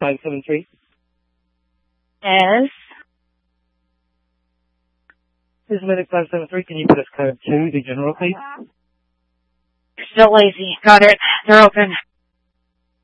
573. Yes. This is Medic 573. Can you put us code 2, the general, please? Still lazy. Got it. They're open.